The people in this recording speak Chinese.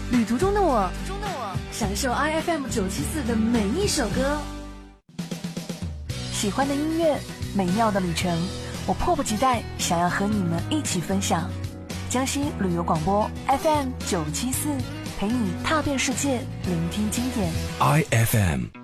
旅途中的我，享受 IFM 974的每一首歌，喜欢的音乐，美妙的旅程，我迫不及待想要和你们一起分享。江西旅游广播 FM 974，陪你踏遍世界，聆听经典。 IFM